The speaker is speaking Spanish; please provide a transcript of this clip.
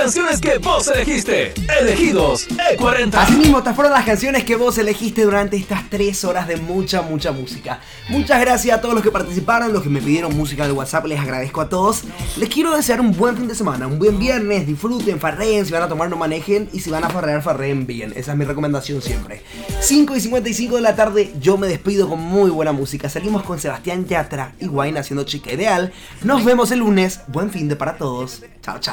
canciones que vos elegiste. Elegidos E40. Así mismo, estas fueron las canciones que vos elegiste durante estas 3 horas de mucha música. Muchas gracias a todos los que participaron, los que me pidieron música de WhatsApp, les agradezco a todos. Les quiero desear un buen fin de semana, un buen viernes, disfruten, farreen, si van a tomar no manejen y si van a farrear, farreen bien. Esa es mi recomendación siempre. 5:55 de la tarde, yo me despido con muy buena música. Salimos con Sebastián Yatra y Wayne haciendo Chica Ideal. Nos vemos el lunes, buen fin de para todos. Chao, chao.